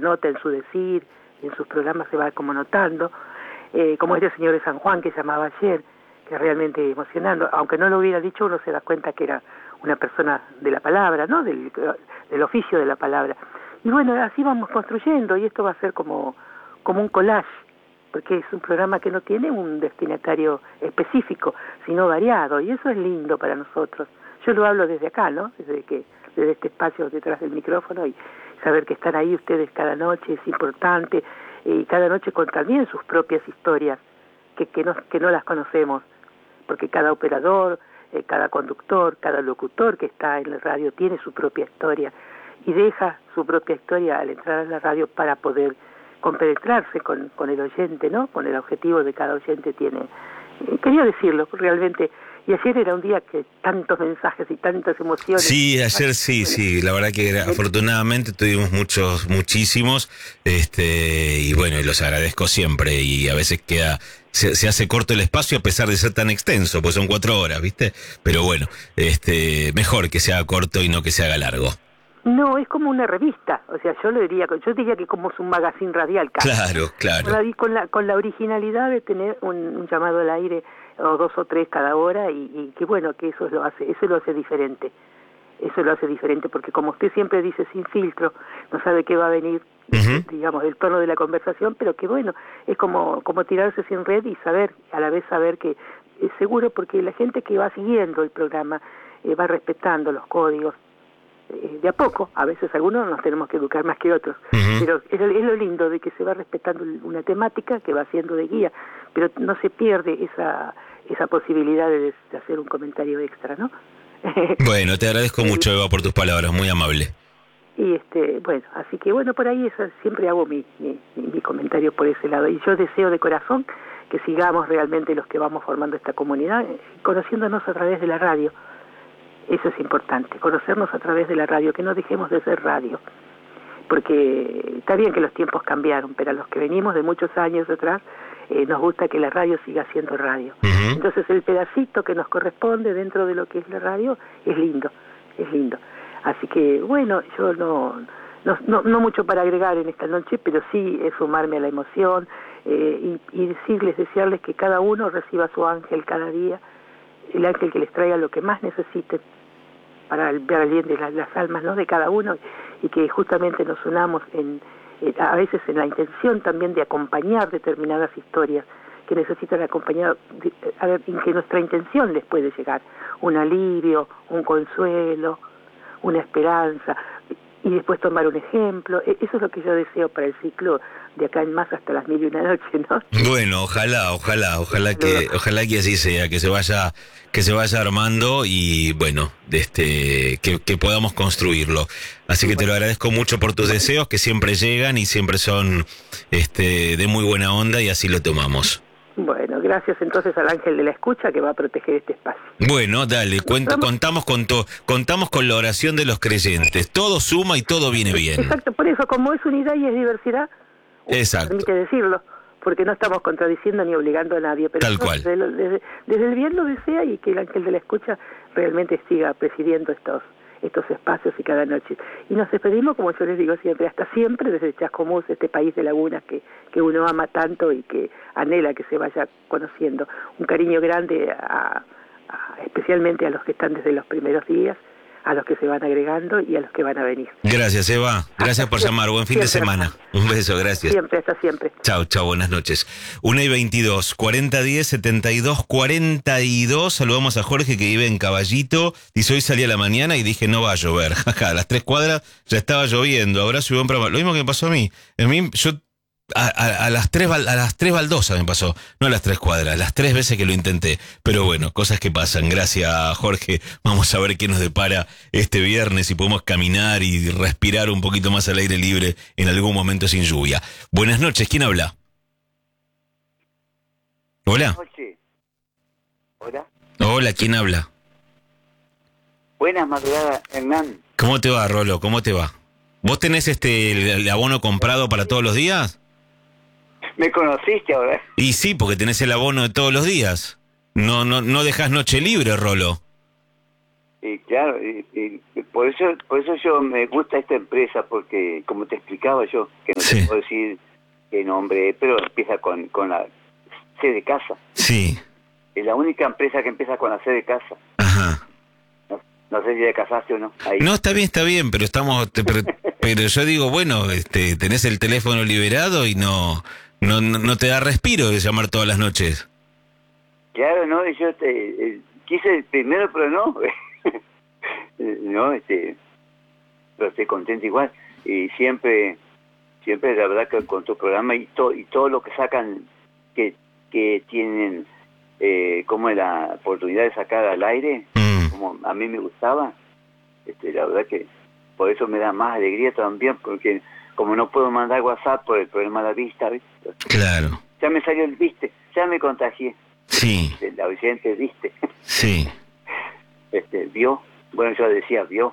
nota en su decir, en sus programas se va como notando, como este señor de San Juan que llamaba ayer, que es realmente emocionante, aunque no lo hubiera dicho, uno se da cuenta que era una persona de la palabra, ¿no? Del oficio de la palabra. Y bueno, así vamos construyendo, y esto va a ser como un collage, porque es un programa que no tiene un destinatario específico, sino variado, y eso es lindo para nosotros. Yo lo hablo desde acá, ¿no? Desde este espacio detrás del micrófono, y saber que están ahí ustedes cada noche es importante, y cada noche con también sus propias historias, que no las conocemos, porque cada operador, cada conductor, cada locutor que está en la radio tiene su propia historia, y deja su propia historia al entrar a la radio para poder compenetrarse con el oyente, ¿no? Con el objetivo de cada oyente tiene. Quería decirlo, realmente. Y ayer era un día que tantos mensajes y tantas emociones. Sí, ayer sí, la verdad que afortunadamente tuvimos muchísimos, y bueno, y los agradezco siempre, y a veces se hace corto el espacio a pesar de ser tan extenso, pues son 4 horas, ¿viste? Pero bueno, mejor que se haga corto y no que se haga largo. No, es como una revista, o sea, yo diría que como es un magazine radial. Claro. Con la originalidad de tener un llamado al aire, o 2 o 3 cada hora, y que bueno, que eso lo hace diferente. Eso lo hace diferente, porque como usted siempre dice, sin filtro, no sabe qué va a venir, digamos, el tono de la conversación, pero que bueno, es como tirarse sin red y a la vez saber que es seguro, porque la gente que va siguiendo el programa va respetando los códigos, de a poco. A veces algunos nos tenemos que educar más que otros, pero es lo lindo de que se va respetando una temática que va siendo de guía, pero no se pierde esa posibilidad de hacer un comentario extra, ¿no? Bueno, te agradezco mucho, Eva, por tus palabras, muy amable. Y bueno, así que bueno, por ahí siempre hago mi comentario por ese lado, y yo deseo de corazón que sigamos realmente los que vamos formando esta comunidad, conociéndonos a través de la radio. Eso es importante, conocernos a través de la radio, que no dejemos de ser radio, porque está bien que los tiempos cambiaron, pero a los que venimos de muchos años atrás, nos gusta que la radio siga siendo radio. Entonces el pedacito que nos corresponde dentro de lo que es la radio es lindo. Así que bueno, yo no mucho para agregar en esta noche, pero sí es sumarme a la emoción, y desearles que cada uno reciba su ángel cada día, el ángel que les traiga lo que más necesiten para el bien de las almas, ¿no?, de cada uno, y que justamente nos unamos a veces en la intención también de acompañar determinadas historias que necesitan acompañar, en que nuestra intención les puede llegar un alivio, un consuelo, una esperanza, y después tomar un ejemplo. Eso es lo que yo deseo para el ciclo de acá en más hasta las 1001 noches, ¿no? Bueno, ojalá que así sea, que se vaya armando, y bueno, que podamos construirlo. Así que te lo agradezco mucho por tus deseos, que siempre llegan y siempre son de muy buena onda, y así lo tomamos. Bueno, gracias entonces al ángel de la escucha que va a proteger este espacio. Bueno, dale, contamos con la oración de los creyentes. Todo suma y todo viene bien. Exacto, por eso, como es unidad y es diversidad, exacto, permite decirlo, porque no estamos contradiciendo ni obligando a nadie, pero tal cual. Desde el bien lo desea, y que el ángel de la escucha realmente siga presidiendo estos espacios y cada noche. Y nos despedimos, como yo les digo siempre, hasta siempre, desde Chascomús, este país de lagunas que uno ama tanto y que anhela que se vaya conociendo. Un cariño grande especialmente a los que están desde los primeros días, a los que se van agregando y a los que van a venir. Gracias, Eva. Gracias por llamar. Buen fin de semana. Un beso, gracias. Siempre, hasta siempre. Chao, buenas noches. 1:22, 4010-7242. Saludamos a Jorge, que vive en Caballito. Dice, hoy salí a la mañana y dije, no va a llover. A las 3 cuadras ya estaba lloviendo. Abrazo y buen programa. Lo mismo que me pasó a mí. Yo a las 3 baldosas me pasó, no a las 3 cuadras, las 3 veces que lo intenté, pero bueno, cosas que pasan. Gracias, Jorge. Vamos a ver qué nos depara este viernes, si podemos caminar y respirar un poquito más al aire libre en algún momento sin lluvia. Buenas noches, ¿quién habla? Hola. Hola, ¿quién habla? Buenas madrugadas, Hernán. ¿Cómo te va, Rolo? ¿Cómo te va? ¿Vos tenés el abono comprado para todos los días? ¿Me conociste ahora? Y sí, porque tenés el abono de todos los días. No dejás noche libre, Rolo. Y claro, y por eso yo me gusta esta empresa, porque como te explicaba yo, que no Sí. te puedo decir qué nombre es, pero empieza con la C de casa. Sí. Es la única empresa que empieza con la C de casa. Ajá. No sé si te casaste o no. Ahí. No, está bien, pero pero yo digo, bueno, tenés el teléfono liberado y no te da respiro de llamar todas las noches. Claro, no, yo quise primero, pero no. No, pero estoy contento igual. Y siempre la verdad que con tu programa y todo lo que sacan, que tienen como la oportunidad de sacar al aire, como a mí me gustaba, la verdad que por eso me da más alegría también, porque como no puedo mandar WhatsApp por el problema de la vista, ¿viste? Claro. Ya me salió el viste, ya me contagié. Sí. La oyente viste. Sí. Vio, bueno, yo decía, vio.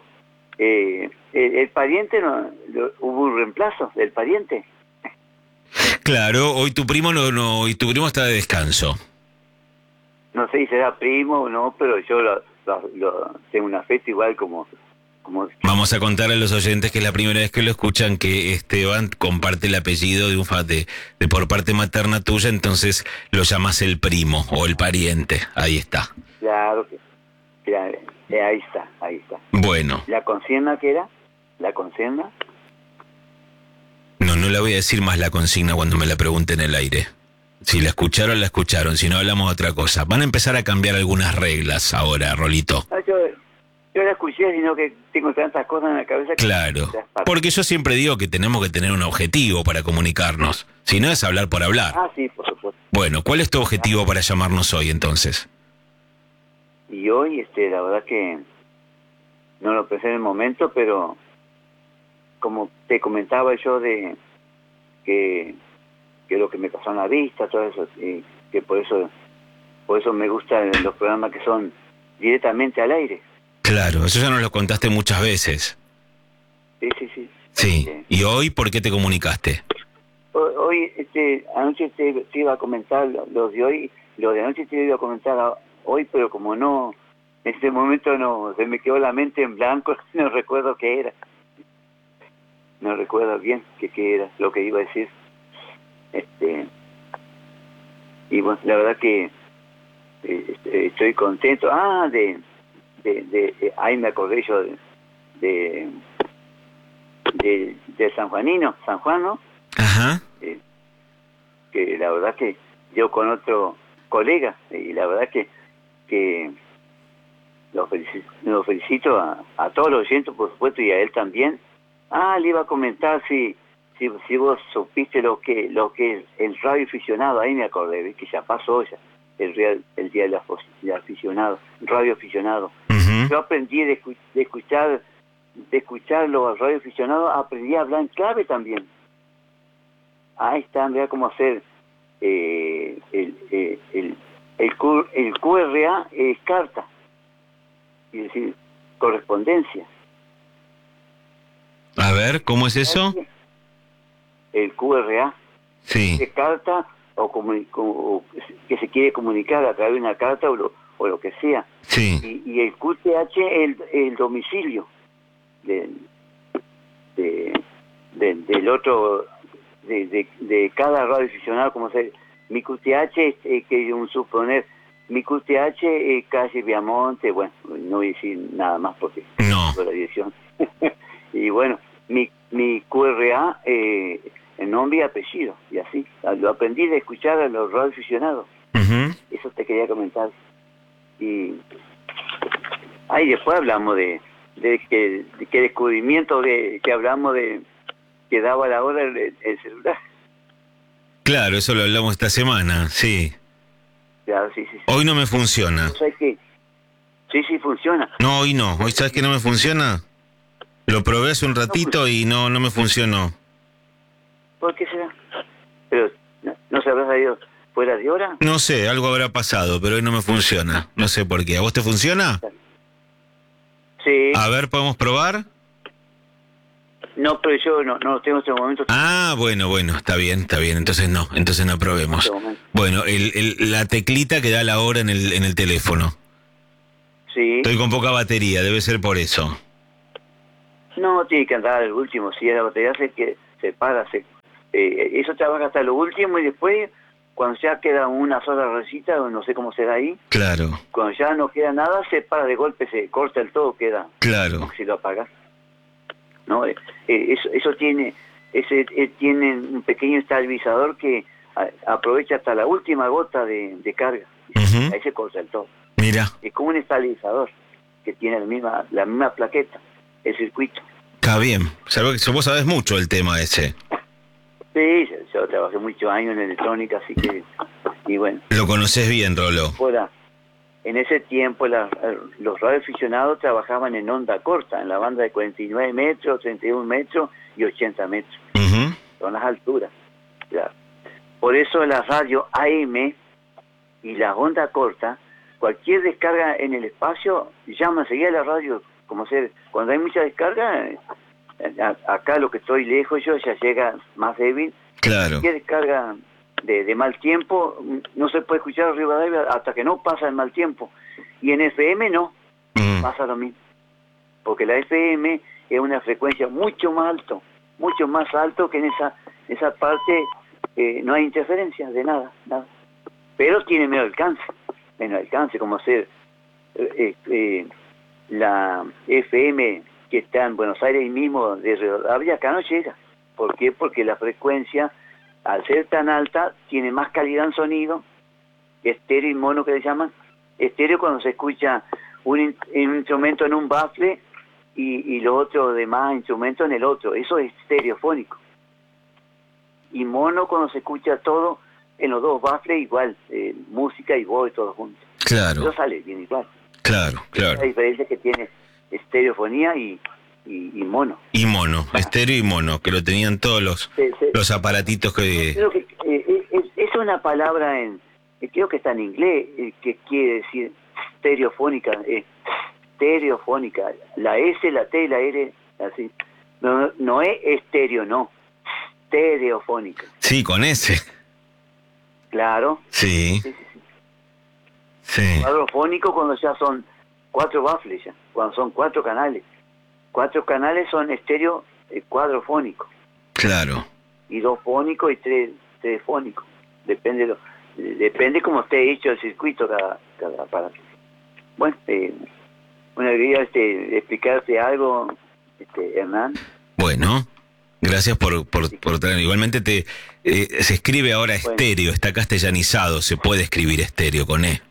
El pariente, hubo un reemplazo del pariente. Claro, hoy tu primo hoy tu primo está de descanso. No sé si será primo o no, pero yo lo tengo un afecto igual como... Vamos a contarle a los oyentes que es la primera vez que lo escuchan que Esteban comparte el apellido de por parte materna tuya, entonces lo llamas el primo o el pariente. Ahí está. Claro, ahí está. Bueno. ¿La consigna qué era? ¿La consigna? No la voy a decir más la consigna cuando me la pregunten en el aire. Si la escucharon, si no hablamos de otra cosa. Van a empezar a cambiar algunas reglas ahora, Rolito. Yo la escuché, sino que tengo tantas cosas en la cabeza. Claro, porque yo siempre digo que tenemos que tener un objetivo para comunicarnos. Si no es hablar por hablar. Ah, sí, por supuesto. Bueno, ¿cuál es tu objetivo para llamarnos hoy entonces? Y hoy, la verdad que no lo pensé en el momento, pero como te comentaba yo de que lo que me pasó en la vista, todo eso, y que por eso me gustan los programas que son directamente al aire. Claro, eso ya nos lo contaste muchas veces. Sí. Sí. ¿Y hoy por qué te comunicaste? Hoy, anoche te iba a comentar los de hoy, los de anoche te iba a comentar hoy, pero como no, en este momento no, se me quedó la mente en blanco, no recuerdo qué era. No recuerdo bien qué era lo que iba a decir. Y bueno, la verdad que estoy contento. Ahí me acordé yo de San Juan, ¿no? Ajá. Que la verdad que yo con otro colega, y la verdad que lo felicito a todos los oyentes, por supuesto, y a él también. Le iba a comentar si vos supiste lo que es el radio aficionado. Ahí me acordé, ¿ves? Que ya pasó ya el día del aficionado, radio aficionado. Uh-huh. Yo aprendí de escuchar los radio aficionados, aprendí a hablar en clave también. Ahí está, mira cómo hacer el QRA es carta, es decir, correspondencia. A ver, ¿cómo es eso? El QRA Sí. es carta o que se quiere comunicar a través de una carta o lo que sea. Sí. Y el QTH el domicilio del otro, de cada radio aficionado, como se mi QTH que un suponer, mi QTH calle Viamonte, bueno, no voy a decir nada más porque No. la dirección. Y bueno, mi QRA en nombre y apellido, y así. Lo aprendí de escuchar a los radioaficionados. Uh-huh. Eso te quería comentar. Y ahí después hablamos de que descubrimiento que hablamos de que daba la hora el celular. Claro, eso lo hablamos esta semana, sí. Claro, sí. Hoy no me funciona. ¿Sabes qué? Sí, funciona. No, hoy no. ¿Hoy sabes que no me funciona? Lo probé hace un ratito y no me funcionó. ¿Por qué será? Pero no se habrá salido fuera de hora. No sé, algo habrá pasado, pero hoy no me funciona. No sé por qué. ¿A vos te funciona? Sí. A ver, ¿podemos probar? No, pero yo no tengo en este momento. Bueno, está bien. Entonces no probemos. En este momento. Bueno, la teclita que da la hora en el teléfono. Sí. Estoy con poca batería, debe ser por eso. No, tiene que andar al último. Si la batería se para, eso trabaja hasta lo último y después, cuando ya queda una sola recita, no sé cómo será ahí. Claro. Cuando ya no queda nada, se para de golpe, se corta el todo, queda. Claro. Como si lo apagas. ¿No? Eso tiene, tiene un pequeño estabilizador que aprovecha hasta la última gota de carga. Uh-huh. Ahí se corta el todo. Mira. Es como un estabilizador que tiene la misma plaqueta, el circuito. Está bien. Vos sabés mucho del tema ese. Sí, yo trabajé muchos años en electrónica, así que, y bueno. Lo conocés bien, Rolo. En ese tiempo los radioaficionados trabajaban en onda corta, en la banda de 49 metros, 31 metros y 80 metros. Uh-huh. Son las alturas. Claro. Por eso la radio AM y la onda corta, cualquier descarga en el espacio, llama enseguida a la radio. Cuando hay mucha descarga, acá lo que estoy lejos yo ya llega más débil. Claro. Cualquier descarga de mal tiempo no se puede escuchar Rivadavia hasta que no pasa el mal tiempo. Y en FM no, pasa lo mismo. Porque la FM es una frecuencia mucho más alto que en esa parte no hay interferencia de nada. Pero tiene menos alcance, como ser la FM que está en Buenos Aires mismo de Rivadavia, acá no llega. ¿Por qué? Porque la frecuencia, al ser tan alta, tiene más calidad en sonido, estéreo y mono que le llaman. Estéreo cuando se escucha un instrumento en un bafle y los otros demás instrumentos en el otro. Eso es estereofónico. Y mono cuando se escucha todo en los dos bafles igual, música y voz y todo junto. Claro. Eso sale bien igual. Claro. La diferencia que tiene estereofonía y mono. Y mono, estéreo y mono, que lo tenían todos los aparatitos que... Creo que es una palabra creo que está en inglés, que quiere decir estereofónica, estereofónica, la S, la T y la R, así. No es estéreo, no, estereofónica. Sí, con S. Claro. Sí. Cuadrofónico cuando ya son 4 baffles, cuando son 4 canales. 4 canales son estéreo cuadrofónico. Claro. Y 2 fónicos y 3 fónicos. Depende cómo esté hecho el circuito cada aparato. Bueno, una alegría explicarte algo, Hernán. Bueno, gracias por traer. Igualmente se escribe ahora estéreo, está castellanizado, se puede escribir estéreo con E.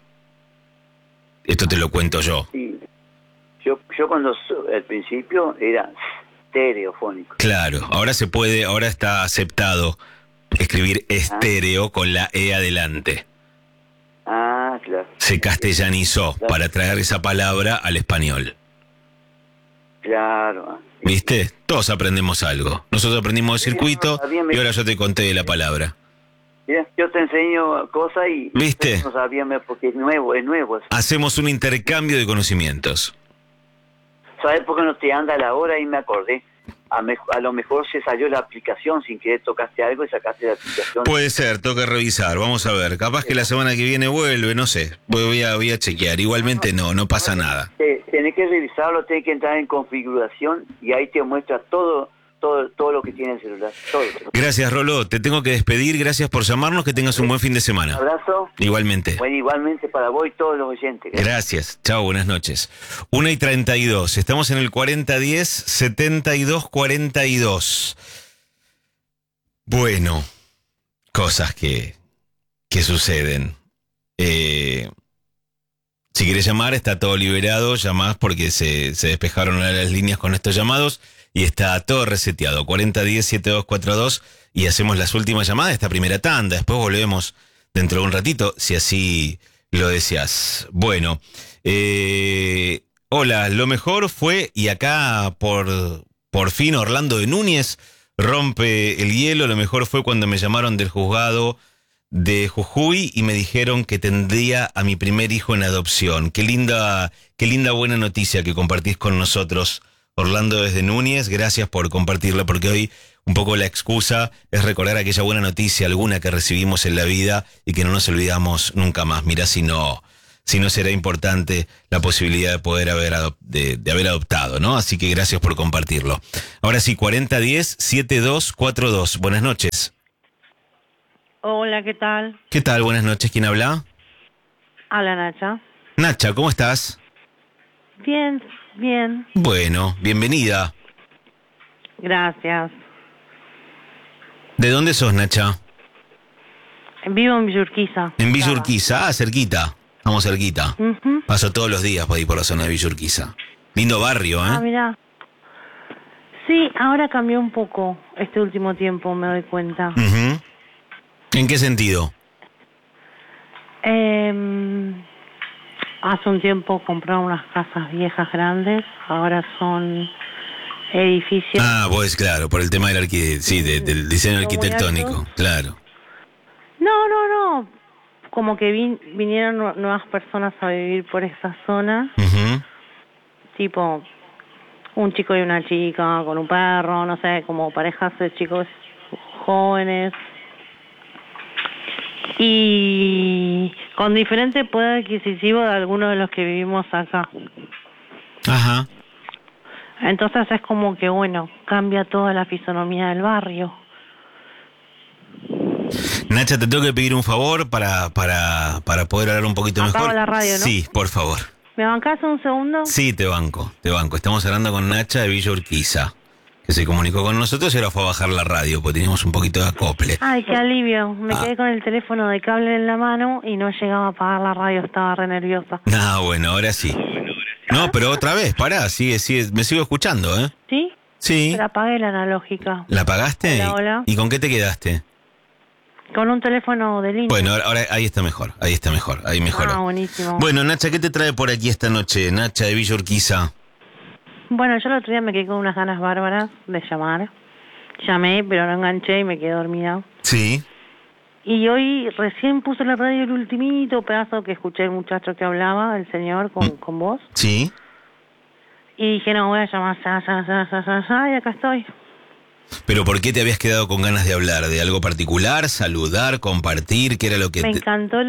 Esto te lo cuento yo. Sí. Yo cuando al principio era estereofónico. Claro, ahora está aceptado escribir estéreo con la E adelante. Claro. Se castellanizó para traer esa palabra al español. Claro. ¿Viste? Todos aprendemos algo. Nosotros aprendimos de circuito y ahora yo te conté de la palabra. Yo te enseño cosas y... ¿Viste? No sabía porque es nuevo. Hacemos un intercambio de conocimientos. ¿Sabes por qué no te anda la hora? Y me acordé. A lo mejor se salió la aplicación sin querer, tocaste algo y sacaste la aplicación. Puede ser, toca revisar, vamos a ver. Capaz que la semana que viene vuelve, no sé. Voy a chequear. Igualmente no pasa nada. Tenés que revisarlo, tenés que entrar en configuración y ahí te muestra todo lo que tiene el celular. Todo. Gracias, Rolo. Te tengo que despedir. Gracias por llamarnos. Que tengas un buen fin de semana. Un abrazo. Igualmente. Bueno, igualmente para vos y todos los oyentes. Gracias. Chao, buenas noches. 1:32. Estamos en el 4010-7242. Bueno, cosas que suceden. Si querés llamar, está todo liberado. Llamás porque se despejaron las líneas con estos llamados. Y está todo reseteado, 4010-7242, y hacemos las últimas llamadas de esta primera tanda. Después volvemos dentro de un ratito, si así lo deseas. Bueno, hola, lo mejor fue, y acá por fin Orlando de Núñez rompe el hielo, lo mejor fue cuando me llamaron del juzgado de Jujuy y me dijeron que tendría a mi primer hijo en adopción. Qué linda buena noticia que compartís con nosotros, Orlando desde Núñez. Gracias por compartirla, porque hoy un poco la excusa es recordar aquella buena noticia alguna que recibimos en la vida y que no nos olvidamos nunca más. Mirá si no si no será importante la posibilidad de poder haber adoptado, ¿no? Así que gracias por compartirlo. Ahora sí, 4010-7242. Buenas noches. Hola, ¿qué tal? ¿Qué tal? Buenas noches. ¿Quién habla? Habla Nacha. Nacha, ¿cómo estás? Bien, bien. Bueno, bienvenida. Gracias. ¿De dónde sos, Nacha? Vivo en Villa Urquiza. En Villa Urquiza, cerquita. Estamos cerquita. Uh-huh. Paso todos los días por ahí por la zona de Villa Urquiza. Lindo barrio, ¿eh? Ah, mirá. Sí, ahora cambió un poco este último tiempo, me doy cuenta. Uh-huh. ¿En qué sentido? Hace un tiempo compraron unas casas viejas grandes, ahora son edificios. Ah, pues claro, por el tema del del diseño arquitectónico, claro. No. Como que vinieron nuevas personas a vivir por esa zona. Uh-huh. Tipo, un chico y una chica con un perro, no sé, como parejas de chicos jóvenes. Y con diferente poder adquisitivo de algunos de los que vivimos acá. Ajá. Entonces es como que, bueno, cambia toda la fisonomía del barrio. Nacha, te tengo que pedir un favor para poder hablar un poquito Apago mejor. la radio, ¿no? Sí, por favor. ¿Me bancás un segundo? Sí, te banco. Estamos hablando con Nacha de Villa Urquiza, que se comunicó con nosotros y ahora fue a bajar la radio, porque teníamos un poquito de acople. Ay, qué alivio. Me quedé con el teléfono de cable en la mano y no llegaba a apagar la radio, estaba re nerviosa. No, bueno, ahora sí. No, pero otra vez, pará, sigue, me sigo escuchando, ¿eh? ¿Sí? Sí. Pero apagué la analógica. ¿La apagaste? Hola. ¿Y con qué te quedaste? Con un teléfono de línea. Bueno, ahora ahí está mejor, ahí mejoró. Ah, buenísimo. Bueno, Nacha, ¿qué te trae por aquí esta noche, Nacha de Villa Urquiza? Bueno, yo el otro día me quedé con unas ganas bárbaras de llamar. Llamé, pero no enganché y me quedé dormida. Sí. Y hoy recién puse la radio el ultimito pedazo que escuché el muchacho que hablaba, el señor, con vos. Sí. Y dije, no, voy a llamar y acá estoy. ¿Pero por qué te habías quedado con ganas de hablar? ¿De algo particular? ¿Saludar? ¿Compartir? ¿Qué era lo que Me encantó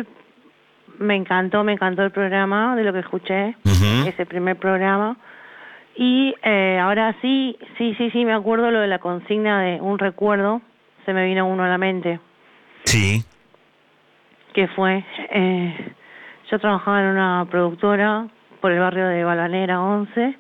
el programa de lo que escuché, Uh-huh. ese primer programa. Y ahora sí, me acuerdo lo de la consigna de un recuerdo, se me vino uno a la mente. Sí. Que fue, yo trabajaba en una productora por el barrio de Balvanera 11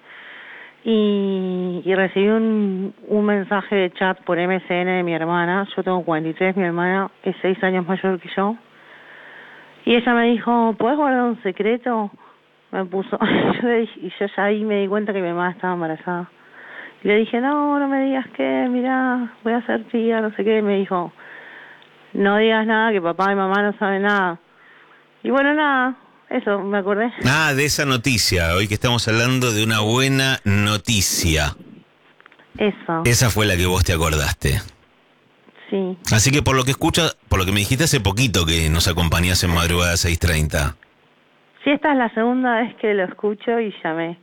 y recibí un mensaje de chat por MSN de mi hermana. Yo tengo 43, mi hermana es 6 años mayor que yo. Y ella me dijo, ¿puedes guardar un secreto? Me puso, y yo ya ahí me di cuenta que mi mamá estaba embarazada. Y le dije, no me digas que, mirá, voy a ser tía, no sé qué. Y me dijo, no digas nada, que papá y mamá no saben nada. Y bueno, nada, eso, me acordé. Ah, de esa noticia, hoy que estamos hablando de una buena noticia. Eso. Esa fue la que vos te acordaste. Sí. Así que por lo que me dijiste hace poquito que nos acompañás en Madrugada 6:30. Sí, esta es la segunda vez que lo escucho y llamé.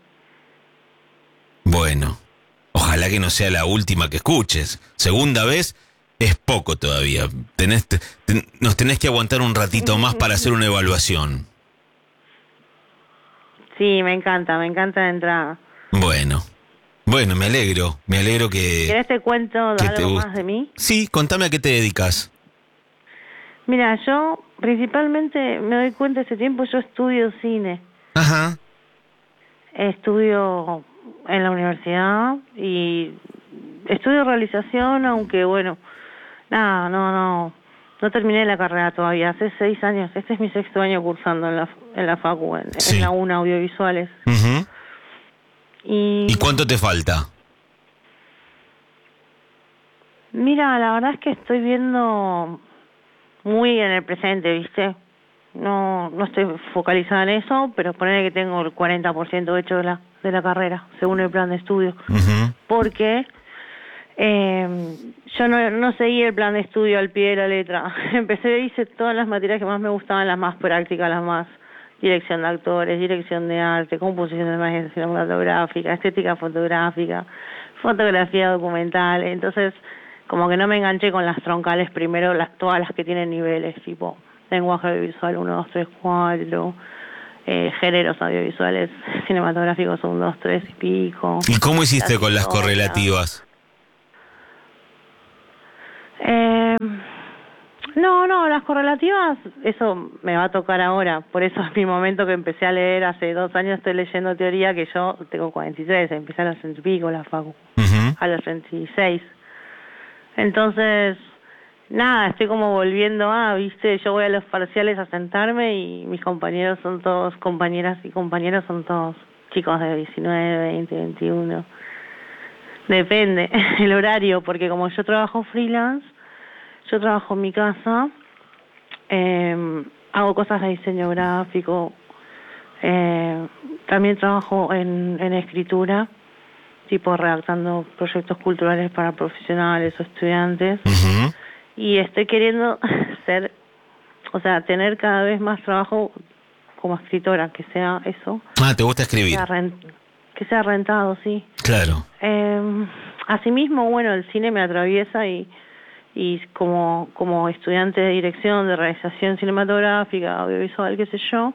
Bueno, ojalá que no sea la última que escuches. Segunda vez es poco todavía. Nos tenés que aguantar un ratito más para hacer una evaluación. Sí, me encanta de entrada. Bueno, me alegro que... ¿Querés te cuento que te algo guste. más de mí? Sí, contame a qué te dedicas. Mira, yo principalmente me doy cuenta ese tiempo, yo estudio cine. Ajá. Estudio en la universidad y estudio realización, aunque bueno, nada, no terminé la carrera todavía. Hace 6 años, este es mi 6º año cursando en la facu, en la UNA Audiovisuales. Uh-huh. ¿Y cuánto te falta? Mira, la verdad es que estoy viendo muy en el presente, ¿viste? No estoy focalizada en eso, pero poner que tengo el 40% hecho de la carrera, según el plan de estudio. Uh-huh. Porque yo no seguí el plan de estudio al pie de la letra. Hice todas las materias que más me gustaban, las más prácticas, las más dirección de actores, dirección de arte, composición de imagen cinematográfica, estética fotográfica, fotografía documental. Entonces, como que no me enganché con las troncales primero, todas las que tienen niveles, tipo lenguaje visual 1, 2, 3, 4, géneros audiovisuales cinematográficos, 1, 2, 3 y pico. ¿Y cómo hiciste Las con las historias. correlativas? No, las correlativas, eso me va a tocar ahora. Por eso es mi momento que empecé a leer. Hace 2 años estoy leyendo teoría, que yo tengo 43, empecé a los 30 y pico la facu, a los 36. Entonces, nada, estoy como volviendo viste, yo voy a los parciales a sentarme y mis compañeros son todos, compañeras y compañeros son todos chicos de 19, 20, 21. Depende el horario, porque como yo trabajo freelance, yo trabajo en mi casa, hago cosas de diseño gráfico, también trabajo en escritura, tipo redactando proyectos culturales para profesionales o estudiantes, y estoy queriendo tener cada vez más trabajo como escritora, que sea eso. ¿Te gusta escribir? Que sea rentado, sí. Claro. Asimismo, bueno, el cine me atraviesa y como estudiante de dirección, de realización cinematográfica, audiovisual, qué sé yo,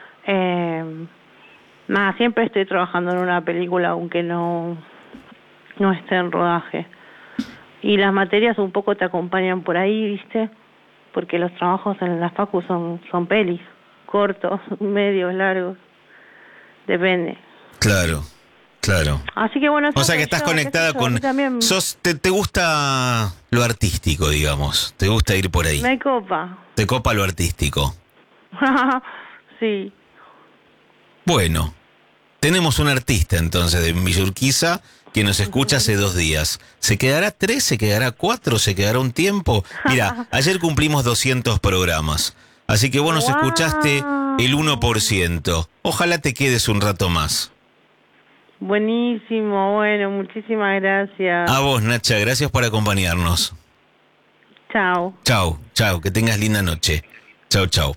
siempre estoy trabajando en una película, aunque no esté en rodaje. Y las materias un poco te acompañan por ahí, ¿viste? Porque los trabajos en la facu son pelis, cortos, medios, largos, depende. Claro. Así que bueno, o sea que estás conectada con... ¿Te gusta lo artístico, digamos? ¿Te gusta ir por ahí? Me copa. ¿Te copa lo artístico? Sí. Bueno, tenemos un artista entonces de Villa Urquiza que nos escucha hace 2 días. ¿Se quedará 3? ¿Se quedará 4? ¿Se quedará un tiempo? Mira, ayer cumplimos 200 programas. Así que vos nos escuchaste el 1%. Ojalá te quedes un rato más. Buenísimo, bueno, muchísimas gracias. A vos, Nacha, gracias por acompañarnos. Chao, que tengas linda noche. Chau.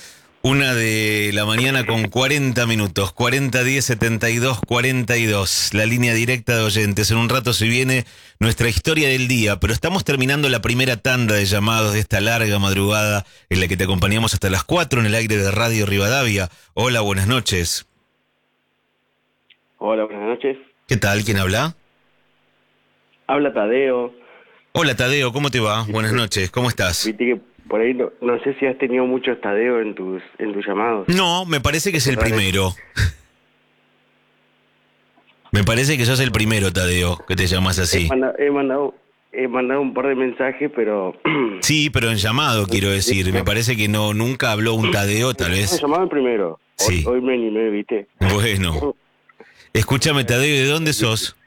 1:40 a.m, 40 10 72 42, la línea directa de oyentes. En un rato se viene nuestra historia del día, pero estamos terminando la primera tanda de llamados de esta larga madrugada en la que te acompañamos hasta las 4 en el aire de Radio Rivadavia. Hola, buenas noches. Hola, buenas noches. ¿Qué tal? ¿Quién habla? Habla Tadeo. Hola, Tadeo, ¿cómo te va? Buenas noches, ¿cómo estás? Viste que por ahí no sé si has tenido muchos Tadeo en tus llamados. No, me parece que es el primero. Me parece que sos el primero, Tadeo, que te llamas así. He mandado un par de mensajes, pero... Sí, pero en llamado, quiero decir. Me parece que nunca habló un Tadeo, tal vez. Me llamaba el primero. Sí. Hoy me animé, ¿viste? Bueno. Escúchame, Tadeo, ¿de dónde sos?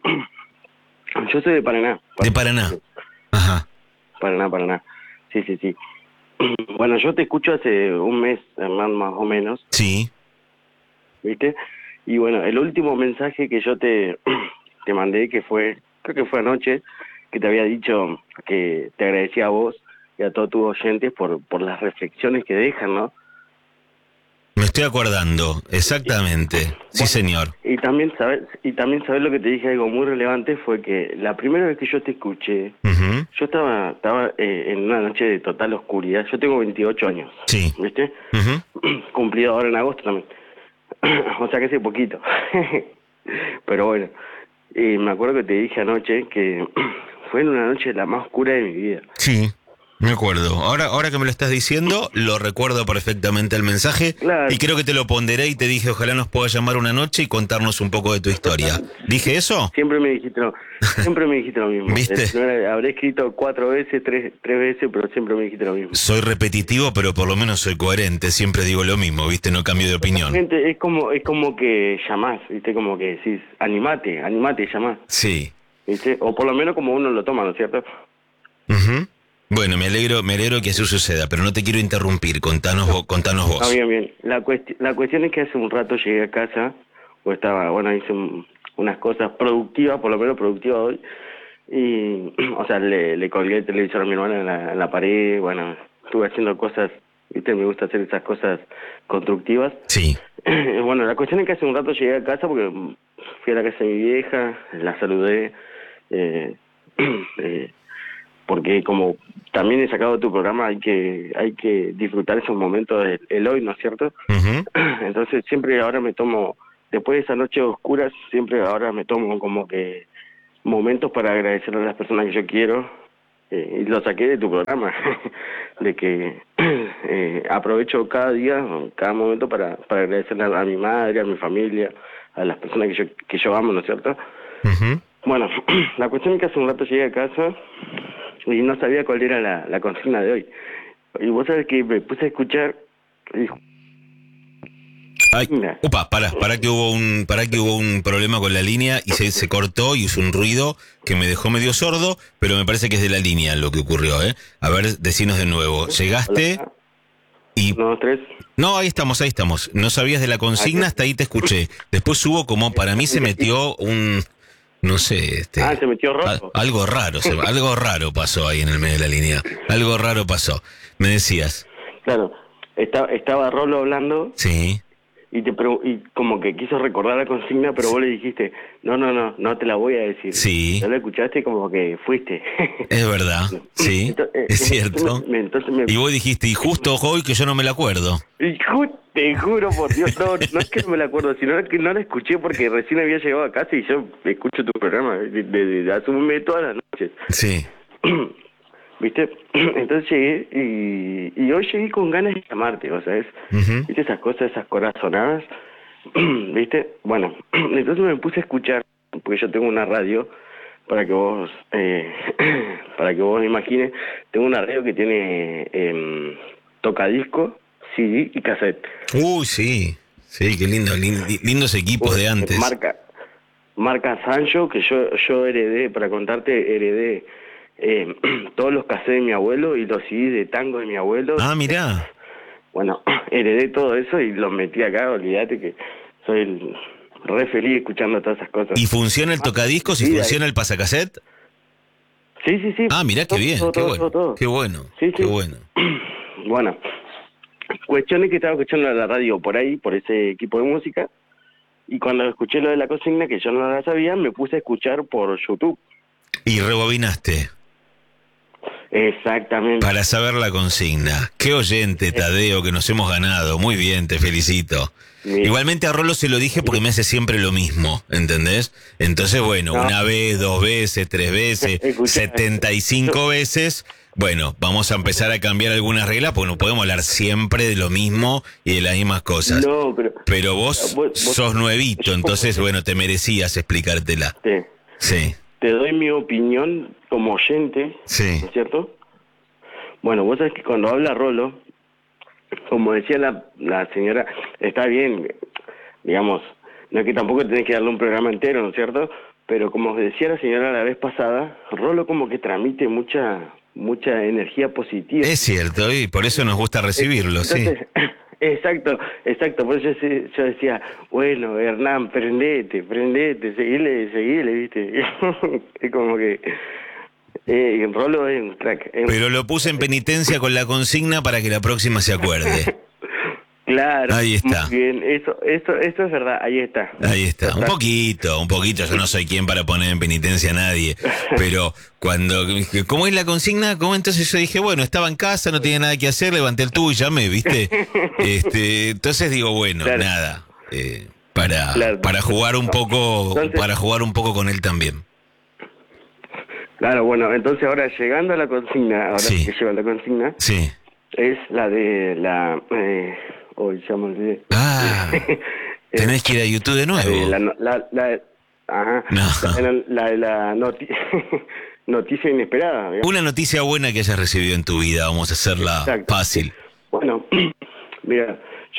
Yo soy de Paraná. De Paraná. Ajá. Paraná. Sí. Bueno, yo te escucho hace un mes, más o menos. Sí. ¿Viste? Y bueno, el último mensaje que yo te mandé, creo que fue anoche, que te había dicho que te agradecía a vos y a todos tus oyentes por las reflexiones que dejan, ¿no? Me estoy acordando, exactamente. Sí, bueno, señor. Y también sabes lo que te dije, algo muy relevante, fue que la primera vez que yo te escuché, yo estaba en una noche de total oscuridad. Yo tengo 28 años. Sí. ¿Viste? Cumplido ahora en agosto también. O sea que hace poquito. Pero bueno, me acuerdo que te dije anoche que fue en una noche la más oscura de mi vida. Sí, me acuerdo. Ahora que me lo estás diciendo, lo recuerdo perfectamente el mensaje. Claro. Y creo que te lo ponderé y te dije, ojalá nos puedas llamar una noche y contarnos un poco de tu historia. ¿Dije eso? Siempre me dijiste lo mismo. ¿Viste? Habré escrito 4 veces, 3 veces, pero siempre me dijiste lo mismo. Soy repetitivo, pero por lo menos soy coherente. Siempre digo lo mismo, ¿viste? No cambio de opinión. Gente, es como que llamás, ¿viste? Como que decís, animate, llamás. Sí. ¿Viste? O por lo menos como uno lo toma, ¿no es cierto? Bueno, me alegro que eso suceda, pero no te quiero interrumpir. Contanos vos. Ah, bien. La cuestión es que hace un rato llegué a casa, hice unas cosas productivas, por lo menos productivas hoy, y, o sea, le colgué el televisor a mi hermana en la pared, bueno, estuve haciendo cosas, ¿viste? Me gusta hacer esas cosas constructivas. Sí. Bueno, la cuestión es que hace un rato llegué a casa porque fui a la casa de mi vieja, la saludé, porque como también he sacado tu programa, hay que disfrutar esos momentos del hoy, ¿no es cierto? Ujú. Entonces siempre ahora me tomo, después de esa noche oscura, siempre ahora me tomo como que momentos para agradecerle a las personas que yo quiero, y lo saqué de tu programa, de que aprovecho cada día, cada momento para agradecerle a mi madre, a mi familia, a las personas que yo amo, ¿no es cierto? Ujú. Bueno, la cuestión es que hace un rato llegué a casa y no sabía cuál era la consigna de hoy. Y vos sabés que me puse a escuchar y Ay, mira, upa, para que hubo un problema con la línea y se cortó y hizo un ruido que me dejó medio sordo, pero me parece que es de la línea lo que ocurrió, ¿eh? A ver, decinos de nuevo. Llegaste hola, y... 1, 2, 3. No, ahí estamos, ahí estamos. No sabías de la consigna, hasta ahí te escuché. Después hubo como, para mí se metió un... No sé, Se metió rojo. algo raro, algo raro pasó ahí en el medio de la línea. Algo raro pasó. Me decías. Claro, estaba Rolo hablando Sí. y como que quiso recordar la consigna, pero vos le dijiste, no te la voy a decir. Sí. Ya lo escuchaste y como que fuiste. Es verdad, sí, es cierto. Entonces Y vos dijiste, y justo hoy que yo no me la acuerdo. te juro por Dios, no es que no me la acuerdo, sino que no la escuché porque recién había llegado a casa y yo escucho tu programa de hace un mes todas las noches. Sí. ¿Viste? Entonces llegué y hoy llegué con ganas de llamarte, ¿o sabes? Ujú. ¿Viste esas cosas, esas corazonadas? ¿Viste? Bueno, entonces me puse a escuchar, porque yo tengo una radio, para que vos imagines, tengo una radio que tiene tocadisco, CD y cassette. Uy, sí. Sí, qué lindo, lindos equipos de antes. Marca Sancho, que yo heredé, para contarte, heredé todos los cassettes de mi abuelo y los CD de tango de mi abuelo. Ah, mirá. Bueno, heredé todo eso y los metí acá, olvídate que soy re feliz escuchando todas esas cosas. ¿Y funciona el tocadiscos y Sí, funciona el pasacassette? Sí. Ah, mirá, qué bien, qué bueno. Todo. Qué bueno, Sí. qué bueno. Bueno, cuestión es que estaba escuchando la radio por ahí, por ese equipo de música, y cuando escuché lo de la consigna, que yo no la sabía, me puse a escuchar por YouTube. Y rebobinaste. Exactamente. Para saber la consigna. Qué oyente, Tadeo, que nos hemos ganado. Muy bien, te felicito. Bien. Igualmente a Rolo se lo dije porque me hace siempre lo mismo, ¿entendés? Entonces, bueno, No. una vez, 2 veces, 3 veces, Escucha, 75 veces. Bueno, vamos a empezar a cambiar algunas reglas porque no podemos hablar siempre de lo mismo y de las mismas cosas. No, Pero vos sos nuevito, entonces, bueno, te merecías explicártela. Sí. Te doy mi opinión como oyente, Sí. ¿no es cierto? Bueno, vos sabés que cuando habla Rolo, como decía la señora, está bien, digamos, no es que tampoco tenés que darle un programa entero, ¿no es cierto? Pero como decía la señora la vez pasada, Rolo como que transmite mucha energía positiva. Es cierto, y por eso nos gusta recibirlo, Entonces, sí. Exacto, por eso yo decía, bueno, Hernán, prendete, seguile, ¿viste? Es como que Rolo es un crack. Pero lo puse en penitencia con la consigna para que la próxima se acuerde. Claro, Ahí está. Muy bien, eso es verdad, ahí está. Ahí está, un poquito, yo no soy quien para poner en penitencia a nadie, pero ¿cómo es la consigna? ¿Cómo? Entonces yo dije, bueno, estaba en casa, no tenía nada que hacer, levanté el tubo y llamé, ¿viste? Entonces digo, bueno, Claro. nada, Claro. para jugar un poco, Entonces- para jugar un poco con él también. Claro, bueno, entonces ahora llegando a la consigna, ahora Sí. que lleva la consigna, Sí. es la de la... hoy ya me olvidé. Ah, tenés que ir a YouTube de nuevo. Ajá. No. La noticia inesperada. Digamos. Una noticia buena que hayas recibido en tu vida, vamos a hacerla Exacto. fácil. Bueno, mira,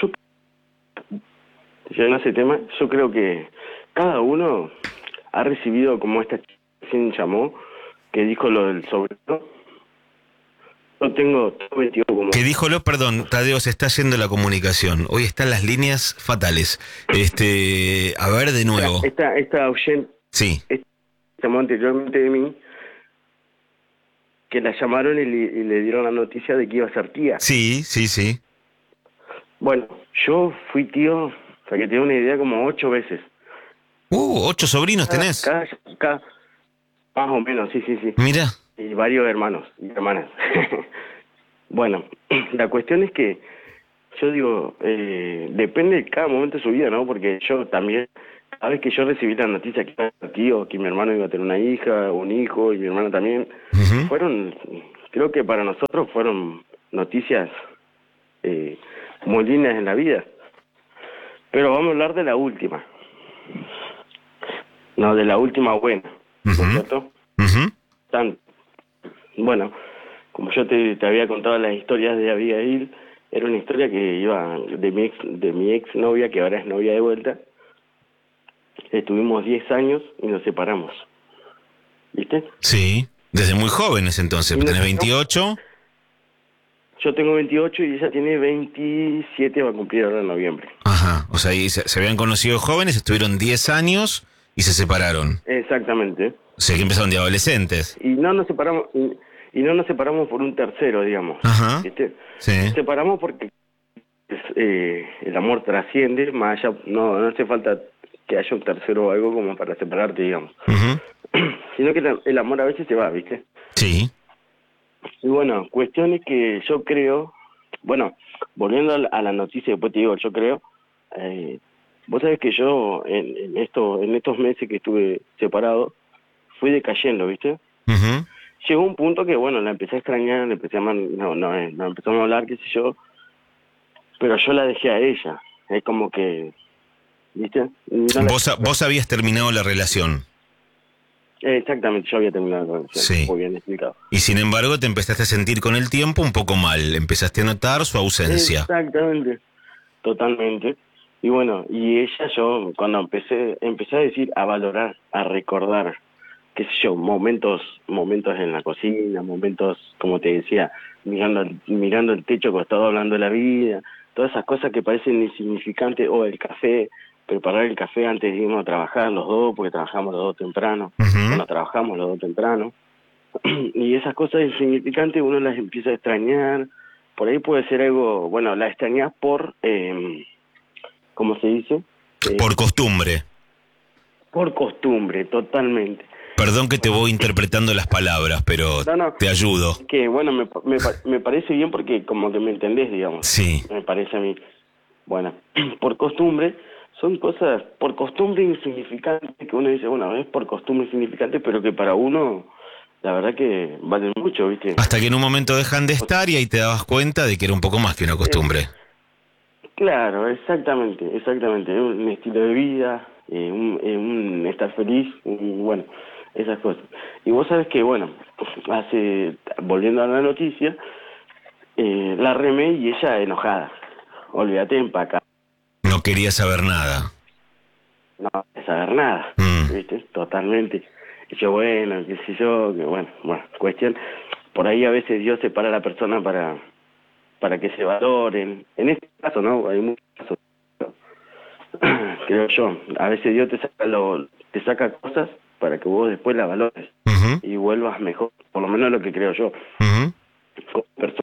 yo en ese tema, yo creo que cada uno ha recibido, como esta chica recién llamó, que dijo lo del sobrino. Yo tengo 22 como... Que díjolo, perdón, Tadeo, se está yendo la comunicación. Hoy están las líneas fatales. A ver de nuevo. Esta oyente Sí. llamó anteriormente de mí, que la llamaron y le dieron la noticia de que iba a ser tía. Sí. Bueno, yo fui tío, o sea que tengo una idea, como 8 veces. 8 sobrinos tenés. Cada- más o menos, sí. Mira. y varios hermanos y hermanas. Bueno, la cuestión es que yo digo, depende de cada momento de su vida, ¿no? Porque yo también, cada vez que yo recibí la noticia que era tío, que mi hermano iba a tener una hija, un hijo, y mi hermana también, creo que para nosotros fueron noticias muy lindas en la vida. Pero vamos a hablar de la última. No, de la última buena, ¿no es cierto? Bueno, como yo te había contado las historias de Abigail, era una historia que iba de mi ex novia, que ahora es novia de vuelta. Estuvimos 10 años y nos separamos. ¿Viste? Sí, desde muy jóvenes entonces. ¿Tenés 28? Yo tengo 28 y ella tiene 27, va a cumplir ahora en noviembre. Ajá, o sea, y se habían conocido jóvenes, estuvieron 10 años y se separaron. Exactamente. O sea, que empezaron de adolescentes. Y no nos separamos, y no nos separamos por un tercero, digamos. Ajá. ¿Viste? Sí. Nos separamos porque el amor trasciende, más allá, no hace falta que haya un tercero o algo como para separarte, digamos. Sino que el amor a veces se va, ¿viste? Sí. Y bueno, cuestión es que yo creo, bueno, volviendo a la noticia, después te digo, yo creo, vos sabés que yo en estos meses que estuve separado, fui decayendo, ¿viste? Llegó un punto que, bueno, la empecé a extrañar, le empecé a no empezamos a hablar, qué sé yo, pero yo la dejé a ella, es como que, ¿viste? Vos habías terminado la relación. Exactamente, yo había terminado la relación, sí. Muy bien explicado. Y sin embargo te empezaste a sentir con el tiempo un poco mal, empezaste a notar su ausencia. Exactamente, totalmente. Y bueno, y ella, yo cuando empecé a decir, a valorar, a recordar, qué sé yo, momentos en la cocina, momentos, como te decía, mirando el techo acostado hablando de la vida, todas esas cosas que parecen insignificantes, o el café, preparar el café antes de irnos a trabajar los dos, porque trabajamos los dos temprano, trabajamos los dos temprano, y esas cosas insignificantes uno las empieza a extrañar. Por ahí puede ser algo, bueno, la extrañas por, ¿cómo se dice? Por costumbre. Por costumbre, totalmente. Perdón que te voy interpretando las palabras, pero te ayudo. Que bueno, me parece bien porque como que me entendés, digamos. Sí. Me parece a mí. Bueno, por costumbre, son cosas por costumbre insignificantes que uno dice, bueno, es por costumbre insignificante, pero que para uno, la verdad que valen mucho, ¿viste? Hasta que en un momento dejan de estar y ahí te dabas cuenta de que era un poco más que una costumbre. Claro, exactamente. Un estilo de vida, un estar feliz, bueno, esas cosas. Y vos sabés que, bueno, volviendo a la noticia, la remé y ella enojada. Olvídate, empacar. No quería saber nada. No quería saber nada, ¿viste? Totalmente. Y yo, bueno, qué sé yo, que bueno, cuestión. Por ahí a veces Dios separa a la persona para que se valoren. En este caso, ¿no? Hay muchos casos. Creo yo. A veces Dios te saca cosas para que vos después las valores y vuelvas mejor. Por lo menos es lo que creo yo. Como persona.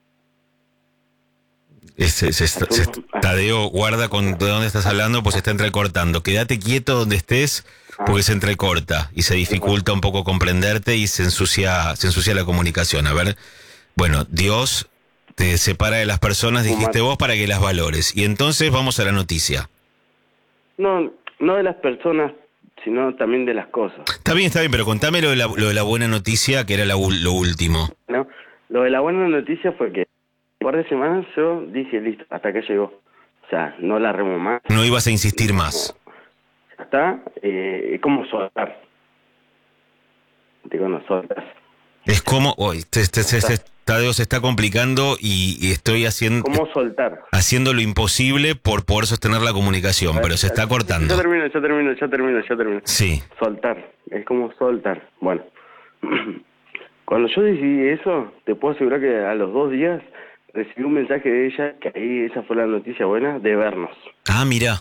Tadeo, guarda de dónde estás hablando, pues se está entrecortando. Quédate quieto donde estés, porque se entrecorta y se dificulta un poco comprenderte y se ensucia la comunicación. A ver, bueno, Dios te separa de las personas, dijiste vos, para que las valores. Y entonces vamos a la noticia. No de las personas, sino también de las cosas. Está bien, pero contame lo de la buena noticia, que era lo último. No, lo de la buena noticia fue que un par de semanas yo dije, listo, hasta acá llegó. O sea, no la remo más. No ibas a insistir más. Ya está, es como soltar. Digo, no soltas. Es como, Tadeo, se está complicando y estoy haciendo... ¿Cómo soltar? Haciendo lo imposible por poder sostener la comunicación, pero se está cortando. Yo termino. Sí. Soltar, es como soltar. Bueno, cuando yo decidí eso, te puedo asegurar que a los 2 días recibí un mensaje de ella, que ahí esa fue la noticia buena, de vernos. Ah, mira.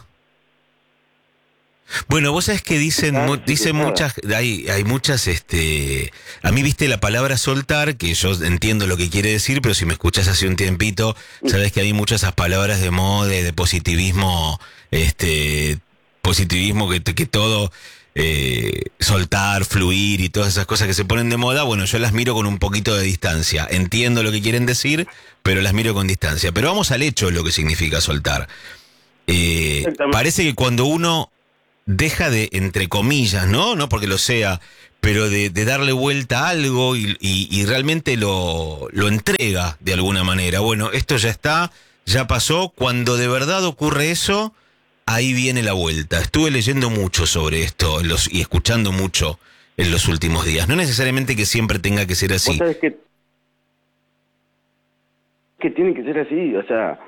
Bueno, vos sabés que dicen muchas, hay muchas, a mí viste la palabra soltar, que yo entiendo lo que quiere decir, pero si me escuchás hace un tiempito, sabés que hay muchas esas palabras de moda, de positivismo, que todo soltar, fluir y todas esas cosas que se ponen de moda, bueno, yo las miro con un poquito de distancia. Entiendo lo que quieren decir, pero las miro con distancia. Pero vamos al hecho de lo que significa soltar. Parece que cuando uno deja de, entre comillas, no porque lo sea, pero de darle vuelta a algo y realmente lo entrega de alguna manera. Bueno, esto ya está, ya pasó. Cuando de verdad ocurre eso, ahí viene la vuelta. Estuve leyendo mucho sobre esto y escuchando mucho en los últimos días. No necesariamente que siempre tenga que ser así. ¿Vos sabés que tiene que ser así? O sea,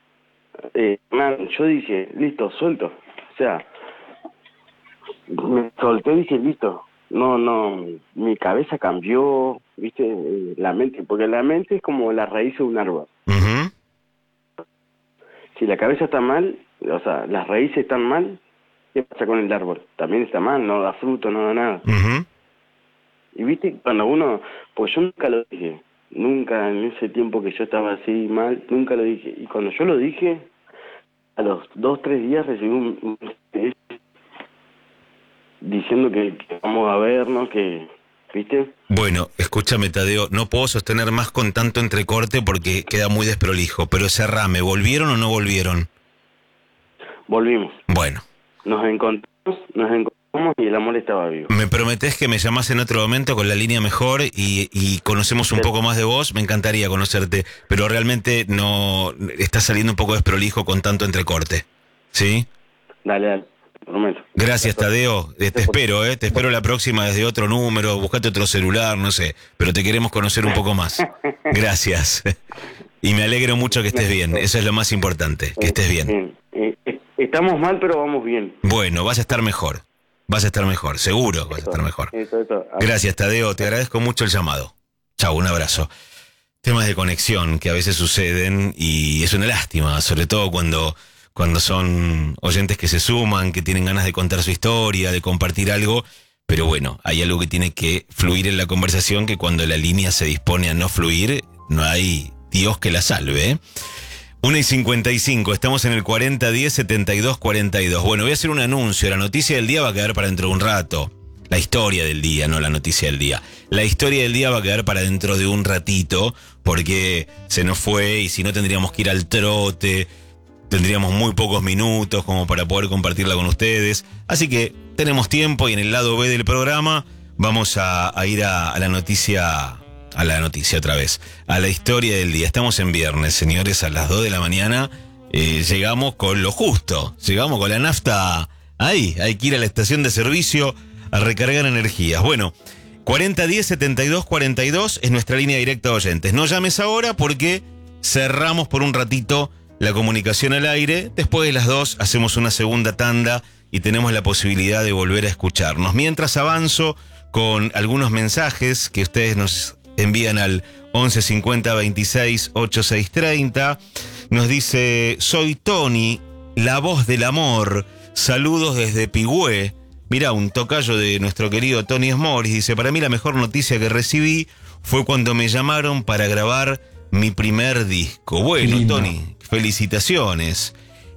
yo dije, listo, suelto. O sea, me solté y dije, listo. No, mi cabeza cambió, ¿viste? La mente, porque la mente es como la raíz de un árbol. Uh-huh. Si la cabeza está mal, o sea, las raíces están mal, ¿qué pasa con el árbol? También está mal, no da fruto, no da nada. Uh-huh. Y viste, cuando uno, pues yo nunca lo dije, nunca en ese tiempo que yo estaba así mal, nunca lo dije. Y cuando yo lo dije, a los 2-3 días recibí un diciendo que vamos a vernos, que, ¿viste? Bueno, escúchame, Tadeo, no puedo sostener más con tanto entrecorte porque queda muy desprolijo, pero cerrame, ¿volvieron o no volvieron? Volvimos. Bueno. Nos encontramos y el amor estaba vivo. ¿Me prometés que me llamás en otro momento con la línea mejor y conocemos un poco más de vos? Me encantaría conocerte, pero realmente no está saliendo un poco desprolijo con tanto entrecorte, ¿sí? Dale. Prometo. Gracias, Tadeo. Te espero, te espero la próxima desde otro número, buscate otro celular, no sé, pero te queremos conocer un poco más. Gracias. Y me alegro mucho que estés bien, eso es lo más importante, que estés bien. Estamos mal, pero vamos bien. Bueno, vas a estar mejor, seguro vas a estar mejor. Gracias, Tadeo, te agradezco mucho el llamado. Chau, un abrazo. Temas de conexión que a veces suceden y es una lástima, sobre todo cuando son oyentes que se suman, que tienen ganas de contar su historia, de compartir algo, pero bueno, hay algo que tiene que fluir en la conversación, que cuando la línea se dispone a no fluir, no hay Dios que la salve. 1:55, estamos en el 4010-7242. Bueno, voy a hacer un anuncio, la noticia del día va a quedar para dentro de un rato. La historia del día, no la noticia del día. La historia del día va a quedar para dentro de un ratito, porque se nos fue y si no tendríamos que ir al trote. Tendríamos muy pocos minutos como para poder compartirla con ustedes. Así que tenemos tiempo y en el lado B del programa vamos a ir a la noticia otra vez. A la historia del día. Estamos en viernes, señores, a las 2 de la mañana. Llegamos con lo justo. Llegamos con la nafta ahí. Hay que ir a la estación de servicio a recargar energías. Bueno, 4010-7242 es nuestra línea directa de oyentes. No llames ahora porque cerramos por un ratito la comunicación al aire. Después de las 2 hacemos una segunda tanda y tenemos la posibilidad de volver a escucharnos. Mientras avanzo con algunos mensajes que ustedes nos envían al 1150 26 8630. Nos dice: soy Tony, la voz del amor. Saludos desde Pigüé. Mirá, un tocayo de nuestro querido Tony Smoris. Dice: para mí la mejor noticia que recibí fue cuando me llamaron para grabar mi primer disco. Bueno, lindo. Tony, felicitaciones.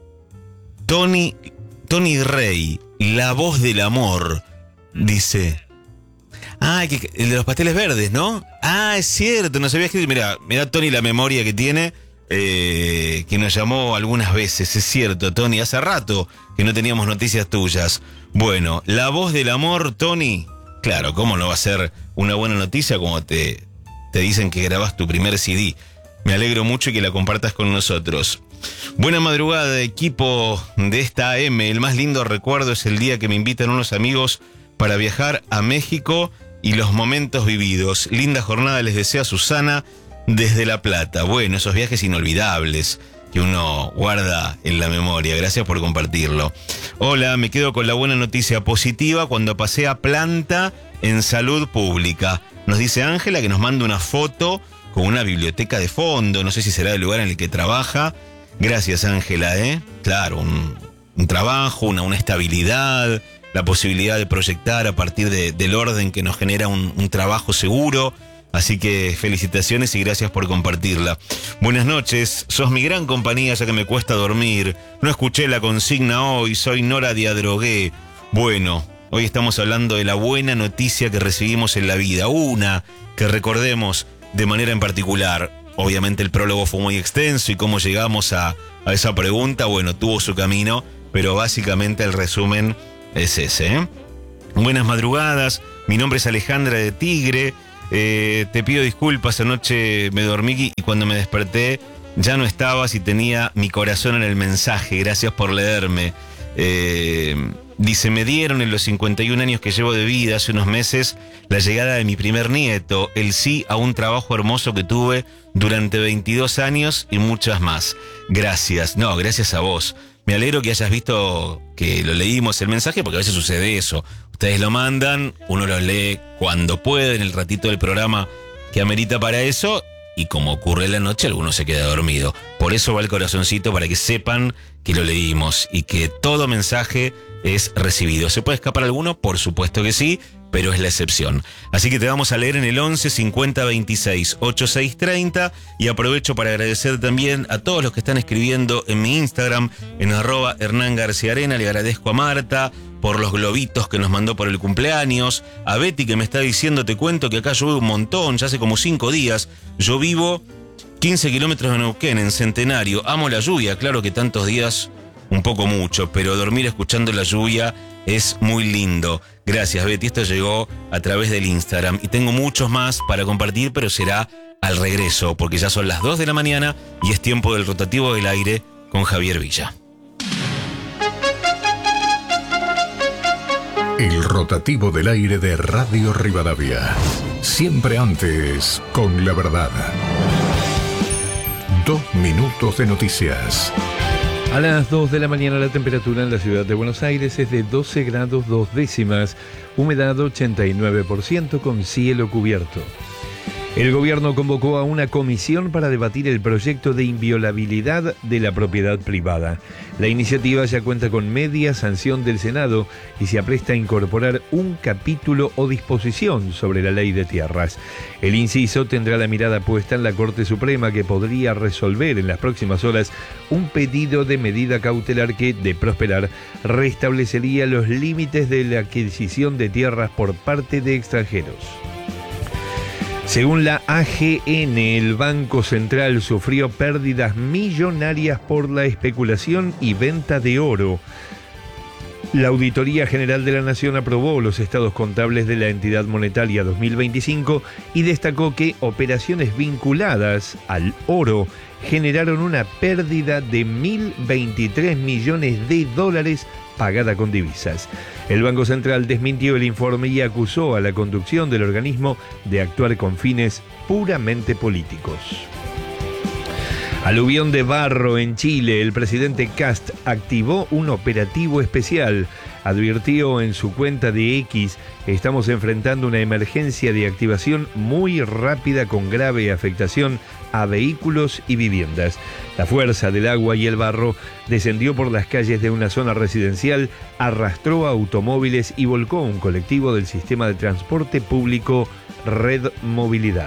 Tony Rey, la voz del amor, dice. Ah, el de los pasteles verdes, ¿no? Ah, es cierto, no sabía escribir. Mirá Tony la memoria que tiene, que nos llamó algunas veces. Es cierto, Tony, hace rato que no teníamos noticias tuyas. Bueno, la voz del amor, Tony. Claro, ¿cómo no va a ser una buena noticia como te dicen que grabas tu primer CD? Me alegro mucho y que la compartas con nosotros. Buena madrugada, equipo de esta AM. El más lindo recuerdo es el día que me invitan unos amigos para viajar a México y los momentos vividos. Linda jornada les desea Susana desde La Plata. Bueno, esos viajes inolvidables que uno guarda en la memoria. Gracias por compartirlo. Hola, me quedo con la buena noticia positiva cuando pasé a planta en salud pública. Nos dice Ángela que nos manda una foto con una biblioteca de fondo. No sé si será el lugar en el que trabaja. Gracias, Ángela, Claro, un trabajo, una estabilidad, la posibilidad de proyectar a partir del orden que nos genera un trabajo seguro. Así que felicitaciones y gracias por compartirla. Buenas noches, sos mi gran compañía ya que me cuesta dormir. No escuché la consigna hoy, soy Nora de Adrogué. Bueno, Hoy estamos hablando de la buena noticia que recibimos en la vida. Una que recordemos de manera en particular. Obviamente el prólogo fue muy extenso y cómo llegamos a esa pregunta, bueno, tuvo su camino, pero básicamente el resumen es ese, ¿eh? Buenas madrugadas, mi nombre es Alejandra de Tigre. Te pido disculpas, anoche me dormí y cuando me desperté ya no estabas y tenía mi corazón en el mensaje. Gracias por leerme. Dice, me dieron en los 51 años que llevo de vida hace unos meses la llegada de mi primer nieto, el sí a un trabajo hermoso que tuve durante 22 años y muchas más. Gracias. No, gracias a vos. Me alegro que hayas visto que lo leímos el mensaje, porque a veces sucede eso. Ustedes lo mandan, uno lo lee cuando puede, en el ratito del programa que amerita para eso, y como ocurre en la noche, alguno se queda dormido. Por eso va el corazoncito, para que sepan que lo leímos y que todo mensaje es recibido. ¿Se puede escapar alguno? Por supuesto que sí, pero es la excepción. Así que te vamos a leer en el 11 50 26 86 30 y aprovecho para agradecer también a todos los que están escribiendo en mi Instagram, en @HernánGarciaArena. Le agradezco a Marta por los globitos que nos mandó por el cumpleaños, a Betty que me está diciendo, te cuento que acá llueve un montón, ya hace como 5 días. Yo vivo 15 kilómetros de Neuquén, en Centenario. Amo la lluvia, claro que tantos días un poco mucho, pero dormir escuchando la lluvia es muy lindo. Gracias, Betty. Esto llegó a través del Instagram y tengo muchos más para compartir, pero será al regreso, porque ya son las 2 de la mañana y es tiempo del rotativo del aire con Javier Villa. El rotativo del aire de Radio Rivadavia. Siempre antes, con la verdad. 2 minutos de noticias. A las 2 de la mañana la temperatura en la ciudad de Buenos Aires es de 12 grados 2 décimas, humedad 89% con cielo cubierto. El gobierno convocó a una comisión para debatir el proyecto de inviolabilidad de la propiedad privada. La iniciativa ya cuenta con media sanción del Senado y se apresta a incorporar un capítulo o disposición sobre la ley de tierras. El inciso tendrá la mirada puesta en la Corte Suprema, que podría resolver en las próximas horas un pedido de medida cautelar que, de prosperar, restablecería los límites de la adquisición de tierras por parte de extranjeros. Según la AGN, el Banco Central sufrió pérdidas millonarias por la especulación y venta de oro. La Auditoría General de la Nación aprobó los estados contables de la entidad monetaria 2025 y destacó que operaciones vinculadas al oro generaron una pérdida de 1.023 millones de dólares pagada con divisas. El Banco Central desmintió el informe y acusó a la conducción del organismo de actuar con fines puramente políticos. Aluvión de barro en Chile. El presidente Kast activó un operativo especial. Advirtió en su cuenta de X: estamos enfrentando una emergencia de activación muy rápida con grave afectación a vehículos y viviendas. La fuerza del agua y el barro descendió por las calles de una zona residencial, arrastró automóviles y volcó un colectivo del sistema de transporte público Red Movilidad.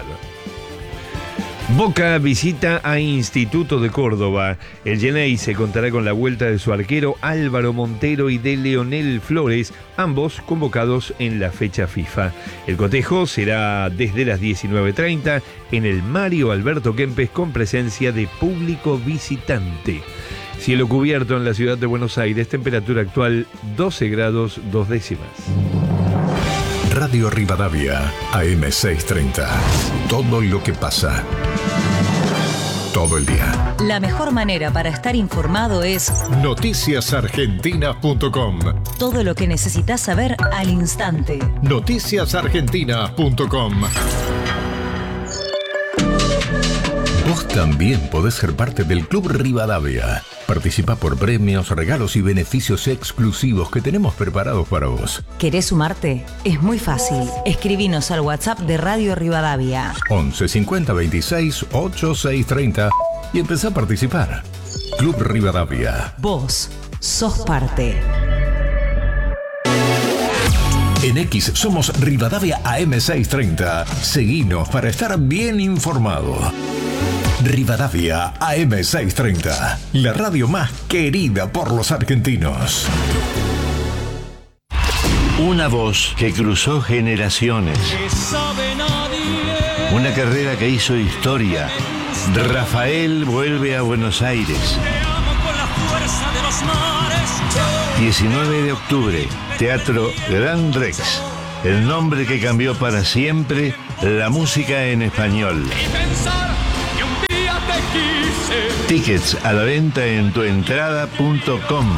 Boca visita a Instituto de Córdoba. El Xeneize contará con la vuelta de su arquero Álvaro Montero y de Leonel Flores, ambos convocados en la fecha FIFA. El cotejo será desde las 19:30 en el Mario Alberto Kempes, con presencia de público visitante. Cielo cubierto en la ciudad de Buenos Aires, temperatura actual 12 grados 2 décimas. Radio Rivadavia, AM630. Todo lo que pasa. Todo el día. La mejor manera para estar informado es noticiasargentina.com. Todo lo que necesitas saber al instante. Noticiasargentina.com. Vos también podés ser parte del Club Rivadavia. Participa por premios, regalos y beneficios exclusivos que tenemos preparados para vos. ¿Querés sumarte? Es muy fácil. Escribinos al WhatsApp de Radio Rivadavia. 11 50 26 86 30 y empezá a participar. Club Rivadavia. Vos sos parte. En X somos Rivadavia AM630. Seguinos para estar bien informado. Rivadavia AM630, la radio más querida por los argentinos. Una voz que cruzó generaciones. Una carrera que hizo historia. Rafael vuelve a Buenos Aires. 19 de octubre, Teatro Gran Rex. El nombre que cambió para siempre la música en español. Tickets a la venta en tuentrada.com.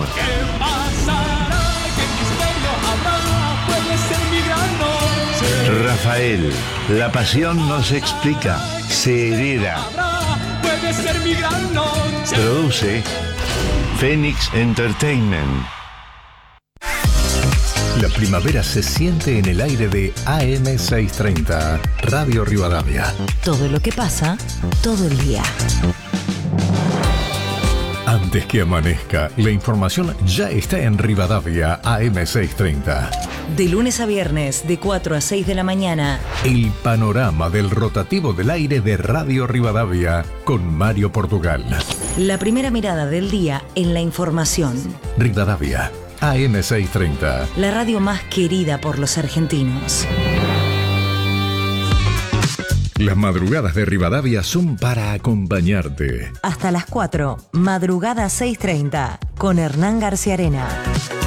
Rafael, la pasión no se explica, se hereda. Produce Phoenix Entertainment. La primavera se siente en el aire de AM630, Radio Rivadavia. Todo lo que pasa, todo el día. Antes que amanezca, la información ya está en Rivadavia AM630. De lunes a viernes, de 4 a 6 de la mañana. El panorama del rotativo del aire de Radio Rivadavia con Mario Portugal. La primera mirada del día en la información. Rivadavia, AM630. La radio más querida por los argentinos. Las madrugadas de Rivadavia son para acompañarte. Hasta las 4, madrugada 6:30, con Hernán García Arena.